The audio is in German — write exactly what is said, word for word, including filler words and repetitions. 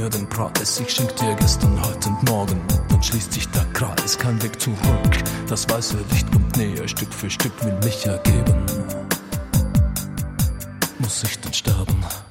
Den Preis, ich schenk dir gestern, heute und morgen, dann schließt sich der Kreis, kein Weg zurück. Das weiße Licht kommt näher, Stück für Stück will mich ergeben. Muss ich denn sterben?